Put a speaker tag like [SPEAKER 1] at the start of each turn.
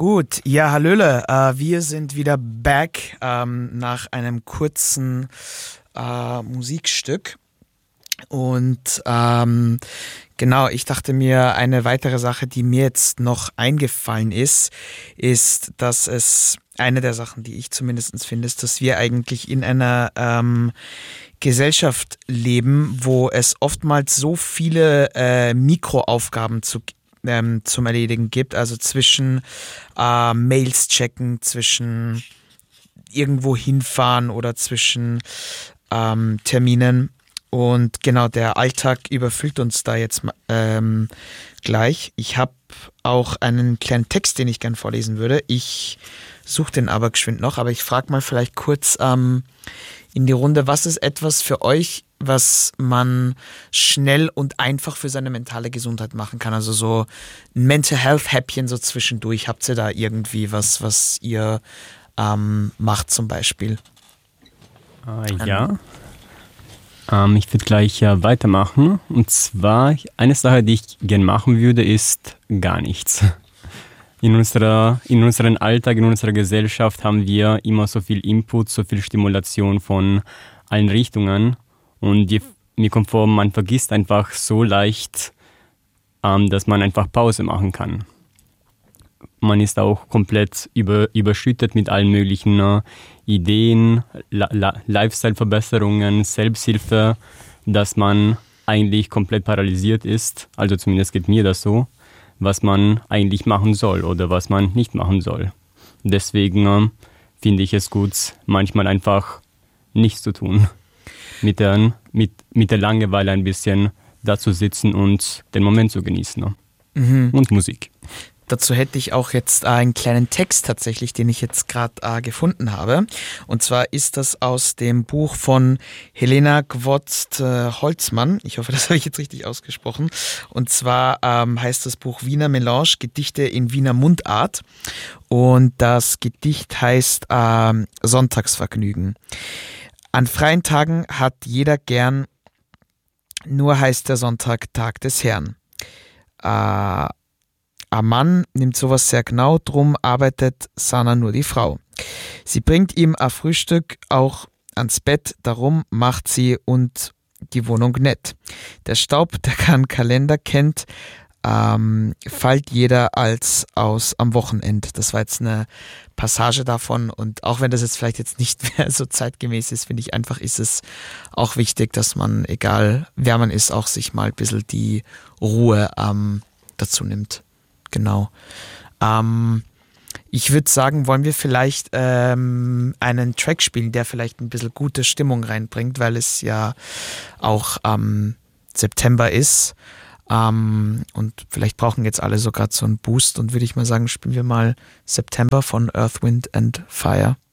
[SPEAKER 1] Gut, ja, hallöle. Wir sind wieder back nach einem kurzen Musikstück. Und genau, ich dachte mir, eine weitere Sache, die mir jetzt noch eingefallen ist, dass es eine der Sachen, die ich zumindest finde, ist, dass wir eigentlich in einer Gesellschaft leben, wo es oftmals so viele Mikroaufgaben zum Erledigen gibt, also zwischen Mails checken, zwischen irgendwo hinfahren oder zwischen Terminen. Und genau, der Alltag überfüllt uns da jetzt gleich. Ich habe auch einen kleinen Text, den ich gern vorlesen würde. Ich suche den aber geschwind noch, aber ich frage mal vielleicht kurz in die Runde, was ist etwas für euch, was man schnell und einfach für seine mentale Gesundheit machen kann? Also so ein Mental Health Häppchen so zwischendurch. Habt ihr da irgendwie was ihr macht zum Beispiel?
[SPEAKER 2] Ja. Ich würde gleich weitermachen. Und zwar, eine Sache, die ich gerne machen würde, ist gar nichts. In unserem Alltag, in unserer Gesellschaft haben wir immer so viel Input, so viel Stimulation von allen Richtungen. Und mir kommt vor, man vergisst einfach so leicht, dass man einfach Pause machen kann. Man ist auch komplett überschüttet mit allen möglichen Ideen, Lifestyle-Verbesserungen, Selbsthilfe, dass man eigentlich komplett paralysiert ist. Also zumindest geht mir das so, was man eigentlich machen soll oder was man nicht machen soll. Deswegen finde ich es gut, manchmal einfach nichts zu tun. Mit der Langeweile ein bisschen da zu sitzen und den Moment zu genießen. Und Musik.
[SPEAKER 1] Dazu hätte ich auch jetzt einen kleinen Text tatsächlich, den ich jetzt gerade gefunden habe. Und zwar ist das aus dem Buch von Helena Gwozt-Holzmann. Ich hoffe, das habe ich jetzt richtig ausgesprochen. Und zwar heißt das Buch Wiener Melange, Gedichte in Wiener Mundart. Und das Gedicht heißt Sonntagsvergnügen. An freien Tagen hat jeder gern, nur heißt der Sonntag Tag des Herrn. Ein Mann nimmt sowas sehr genau, drum arbeitet Sanna nur die Frau. Sie bringt ihm ein Frühstück auch ans Bett, darum macht sie und die Wohnung nett. Der Staub, der keinen Kalender kennt, fällt jeder als aus am Wochenende. Das war jetzt eine Passage davon und auch wenn das jetzt vielleicht jetzt nicht mehr so zeitgemäß ist, finde ich einfach, ist es auch wichtig, dass man, egal wer man ist, auch sich mal ein bisschen die Ruhe dazu nimmt. Genau. Ich würde sagen, wollen wir vielleicht einen Track spielen, der vielleicht ein bisschen gute Stimmung reinbringt, weil es ja auch September ist. Und vielleicht brauchen jetzt alle so gerade so einen Boost und würde ich mal sagen, spielen wir mal September von Earth, Wind and Fire.